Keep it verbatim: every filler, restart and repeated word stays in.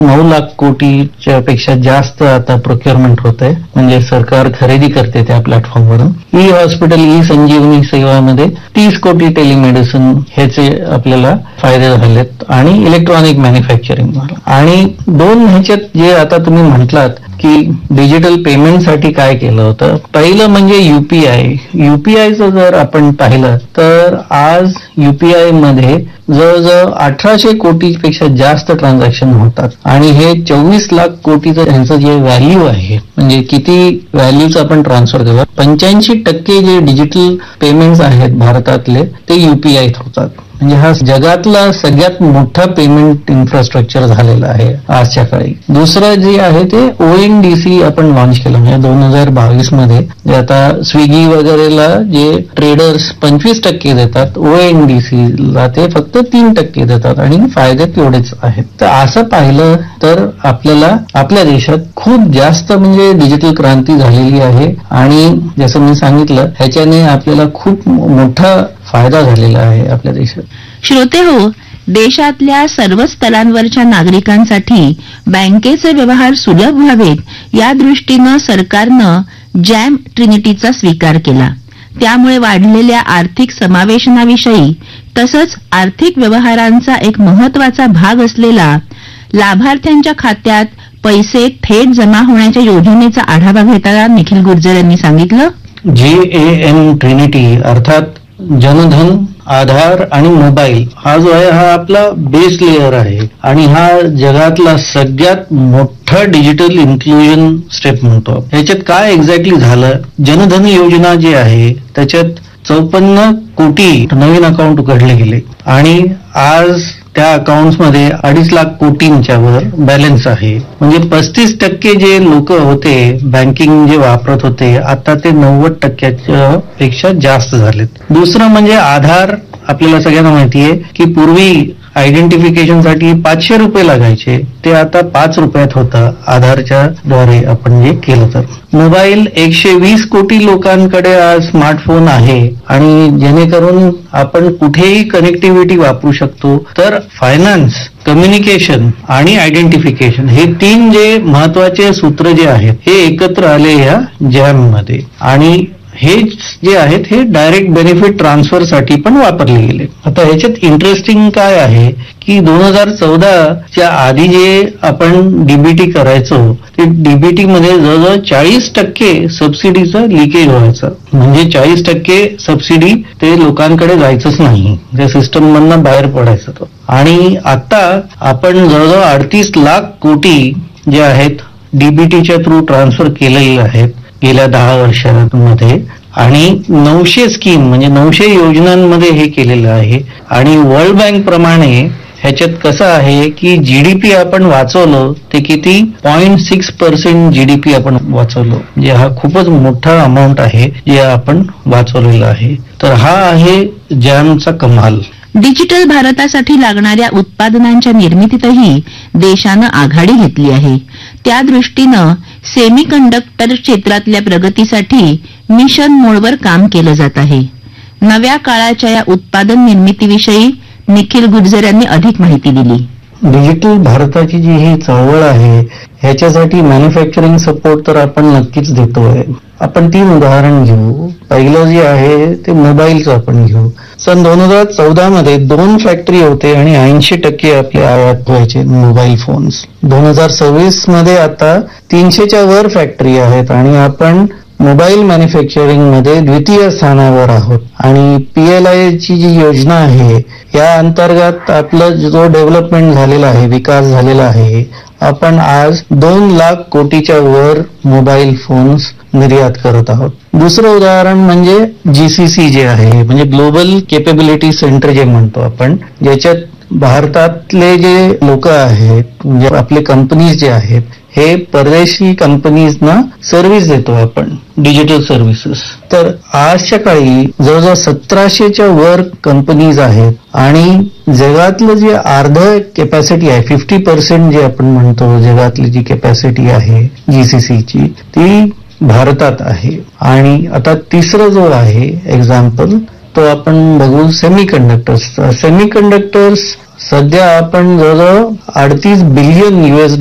नऊ लाख कोटीच्या पेक्षा जास्त आता प्रोक्युअरमेंट होत आहे, म्हणजे सरकार खरेदी करते त्या प्लॅटफॉर्मवरून. ई हॉस्पिटल, ई संजीवनी सेवामध्ये तीस कोटी टेलिमेडिसिन ह्याचे आपल्याला फायदे झालेत आणि इलेक्ट्रॉनिक मॅन्युफॅक्चरिंग. आणि दोन ह्याच्यात जे आता तुम्ही म्हटलात की डिजिटल पेमेंटसाठी काय केलं होतं, पहिलं म्हणजे युपीआय. युपीआयचं जर आपण पाहिलं तर आज युपीआय मध्ये जवळजवळ अठराशे कोटीपेक्षा जास्त ट्रान्झॅक्शन होतात आणि हे चोवीस लाख कोटीचं त्यांचं जे व्हॅल्यू आहे, म्हणजे किती व्हॅल्यूचं आपण ट्रान्सफर करतो, पंच्याऐंशी टक्के जे डिजिटल पेमेंट्स आहेत भारतातले ते युपीआय होतात. म्हणजे हा जगातला सगळ्यात मोठा पेमेंट इन्फ्रास्ट्रक्चर झालेला आहे आजच्या काळी. दुसरं जे आहे ते ओएनडीसी आपण लॉन्च केलं, म्हणजे दोन हजार बावीस मध्ये जे आता स्विगी वगैरेला जे ट्रेडर्स पंचवीस टक्के देतात, ओएनडीसीला ते फक्त तीन टक्के देतात आणि फायदे तेवढेच आहेत. तर असं पाहिलं तर आपल्याला आपल्या देशात खूप जास्त म्हणजे डिजिटल क्रांती झालेली आहे आणि जसं मी सांगितलं ह्याच्याने आपल्याला खूप मोठा फायदा झालेला आहे आपल्या देशात. श्रोते हो, देशातल्या सर्व स्तरांवरच्या नागरिकांसाठी बँकेचे व्यवहार सुलभ व्हावेत या दृष्टीनं सरकारनं जॅम ट्रिनिटीचा स्वीकार केला. त्यामुळे वाढलेल्या आर्थिक समावेशनाविषयी तसंच आर्थिक व्यवहारांचा एक महत्वाचा भाग असलेला लाभार्थ्यांच्या खात्यात पैसे थेट जमा होण्याच्या योजनेचा आढावा घेताना निखिल गुर्जर यांनी सांगितलं, जे ए एन ट्रिनिटी अर्थात जनधन, आधार आणि मोबाईल हा जो आहे हा आपला बेस लेअर आहे आणि हा जगातला सगळ्यात मोठा डिजिटल इन्क्लुजन स्टेप म्हणतो. ह्याच्यात काय एक्झॅक्टली झालं, जनधन योजना जी आहे त्याच्यात चौपन्न कोटी नवीन अकाउंट उघडले गेले आणि आज त्या अकाउंट्समध्ये अडीच लाख कोटींच्या वर बॅलन्स आहे. म्हणजे पस्तीस टक्के जे लोक होते बँकिंग जे वापरत होते आता ते नव्वद टक्क्याच्या पेक्षा जास्त झालेत. दुसरं म्हणजे आधार. आपल्याला सगळ्यांना माहिती आहे की पूर्वी आयडेंटिफिकेशनसाठी पाचशे रुपये लागायचे, ते आता पाच रुपयात होतं आधारच्या द्वारे आपण जे केलं तर. मोबाईल, एकशे वीस कोटी लोकांकडे आज स्मार्टफोन आहे आणि जेणेकरून आपण कुठेही कनेक्टिव्हिटी वापरू शकतो. तर फायनान्स, कम्युनिकेशन आणि आयडेंटिफिकेशन हे तीन जे महत्वाचे सूत्र जे आहेत हे एकत्र आले या जॅम मध्ये आणि हे जे आहेत हे डायरेक्ट बेनिफिट ट्रान्सफर साठी पण वापरले गेले. आता ह्याच्यात इंटरेस्टिंग काय आहे की दोन हजार चौदाच्या आधी जे आपण डीबीटी करायचो ते डीबीटी मध्ये जवळजवळ चाळीस टक्के सबसिडीचं लिकेज व्हायचं, म्हणजे चाळीस टक्के सबसिडी ते लोकांकडे जायचंच नाही, त्या सिस्टम मधनं बाहेर पडायचं. आणि आता आपण जवळजवळ अडतीस लाख कोटी जे आहेत डीबीटीच्या थ्रू ट्रान्सफर केलेले आहेत गेल्या दहा वर्षांमध्ये आणि नऊशे स्कीम म्हणजे नऊशे योजनांमध्ये हे केलेलं आहे. आणि वर्ल्ड बँक प्रमाणे ह्याच्यात कसं आहे की जीडीपी आपण वाचवलं ते किती पॉईंट सिक्स पर्सेंट जीडीपी आपण वाचवलं, म्हणजे हा खूपच मोठा अमाऊंट आहे जे आपण वाचवलेला आहे. तर हा आहे जॅमचा कमाल. डिजिटल भारतासाठी लागणाऱ्या उत्पादनांच्या निर्मितीतही देशानं आघाडी घेतली आहे. त्या दृष्टीनं सेमीकंडक्टर क्षेत्रातल्या प्रगतीसाठी मिशन मोडवर काम केलं जात आहे. नव्या काळाच्या या उत्पादन निर्मितीविषयी निखिल गुर्जर यांनी अधिक माहिती दिली. डिजिटल भारताची जी ही चळवळ आहे ह्याच्यासाठी मॅन्युफॅक्चरिंग सपोर्ट तर आपण नक्कीच देतोय. आपण तीन उदाहरण घेऊ. पहिलं जे आहे ते मोबाईलचं आपण घेऊ. सन दोन हजार चौदा मध्ये दोन फॅक्टरी होते आणि ऐंशी टक्के आपले आयात व्हायचे मोबाईल फोन्स. दोन हजार सव्वीस मध्ये आता तीनशेच्या वर फॅक्टरी आहेत आणि आपण मोबाईल मॅन्युफॅक्चरिंग मध्ये द्वितीय स्थानावर आहोत. आणि पीएलआय ची जी योजना आहे या अंतर्गत आपलं जो डेव्हलपमेंट झालेला आहे, विकास झालेला आहे, आपण आज दोन लाख कोटीच्या वर मोबाईल फोन्स निर्यात करत आहोत. दुसरं उदाहरण म्हणजे जीसीसी जे आहे, म्हणजे ग्लोबल केपेबिलिटी सेंटर जे म्हणतो आपण, ज्याच्यात भारतातले जे लोक आहेत म्हणजे आपले कंपनीज जे आहेत हे परदेशी कंपनीजना सर्व्हिस देतो आपण, डिजिटल सर्व्हिसेस. तर आजच्या काळी जवळजवळ सतराशेच्या वर कंपनीज आहेत आणि जगातलं जे अर्ध कॅपॅसिटी आहे, फिफ्टी पर्सेंट जे आपण म्हणतो जगातली जी कॅपॅसिटी आहे जीसीसीची ती भारतात आहे. आणि आता तिसरं जो आहे एक्झाम्पल तो आपण बघू सेमी कंडक्टर्सचा. सेमी कंडक्टर्स सध्या आपण जवळजवळ अडतीस बिलियन युएस